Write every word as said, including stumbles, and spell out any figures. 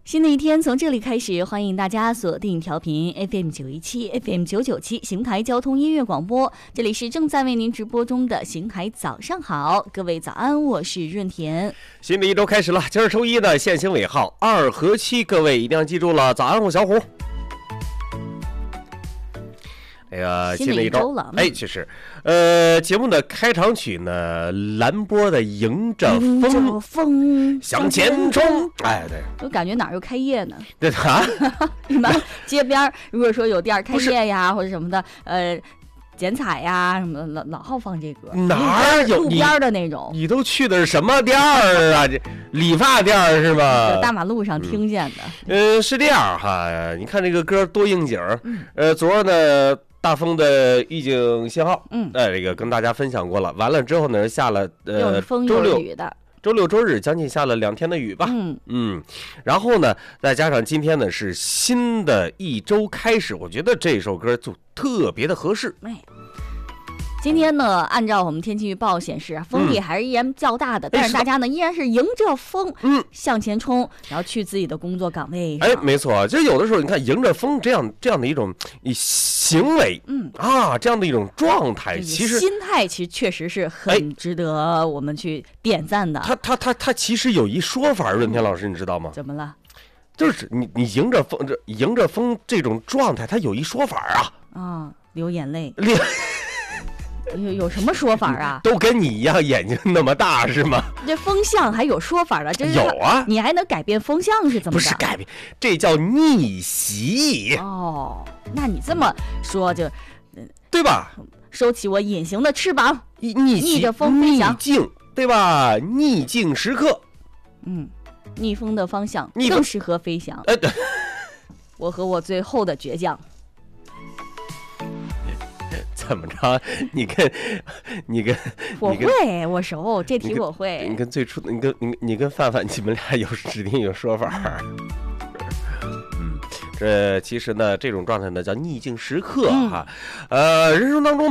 新的一天从这里开始，欢迎大家锁定调频 F M 九一七 F M 九九七邢台交通音乐广播，这里是正在为您直播中的邢台早上好，各位早安，我是润田。 新的一周开始了，今儿周一呢，限行尾号二和七，各位一定要记住了。早安，我小虎。哎呀，新的一周了，哎，确实，呃，节目的开场曲呢，蓝波的《迎着风》， 迎着风向前冲，哎，对， 我感觉哪儿又开业呢？ 对啊， 你们街边如果说有店开业呀，或者什么的，呃。剪彩呀，什么老老好放这歌， 哪有路边的那种？ 你都去的是什么店儿啊？这理发店儿是吧？ 大马路上听见的。 嗯，呃、是这样哈，你看这个歌多应景儿。嗯、呃，昨儿呢，大风的预警信号，嗯，哎、呃，这个跟大家分享过了。完了之后呢，下了呃周六雨的。周六周日将近下了两天的雨吧，嗯嗯，然后呢，再加上今天呢是新的一周开始，我觉得这首歌就特别的合适。哎， 今天呢，按照我们天气预报显示，风力还是依然较大的，嗯、但是大家呢依然是迎着风，嗯，向前冲，然后去自己的工作岗位上。 哎，没错，就有的时候你看迎着风这样这样的一种行为，嗯啊，这样的一种状态，其实心态其实确实是很值得我们去点赞的。 他他他他其实有一说法，润田老师你知道吗？ 怎么了？ 就是你你迎着风这迎着风这种状态，它有一说法啊。 啊、哦，流眼泪。流有有什么说法啊？ 都跟你一样眼睛那么大是吗？ 这风向还有说法的，这有啊？ 你还能改变风向是怎么着？ 不是改变，这叫逆袭。 哦，那你这么说就， 对吧？ 收起我隐形的翅膀， 逆逆逆着风飞翔， 逆境对吧？逆境时刻， 嗯，逆风的方向更适合飞翔。 哎，对， 我和我最后的倔强。 怎么着？你跟，你跟， 我会，我熟，这题我会。 你跟最初，你跟你你跟范范，你们俩有指定有说法。嗯，这其实呢，这种状态呢叫逆境时刻哈，嗯、呃，人生当中。